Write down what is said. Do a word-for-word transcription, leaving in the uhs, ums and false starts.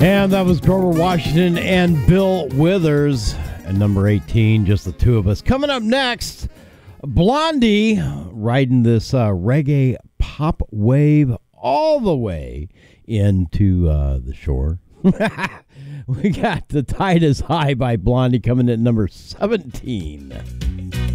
And that was Grover Washington and Bill Withers. And number eighteen, just the two of us. Coming up next, Blondie riding this uh, reggae pop wave all the way into uh, the shore. We got The Tide is High by Blondie coming at number seventeen.